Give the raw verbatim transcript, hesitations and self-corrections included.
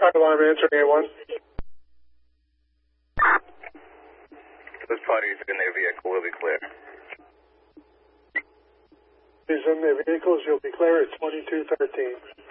Fire alarm answering A one. Those parties in their vehicle will be clear. These in their vehicles, you'll be clear at twenty-two thirteen.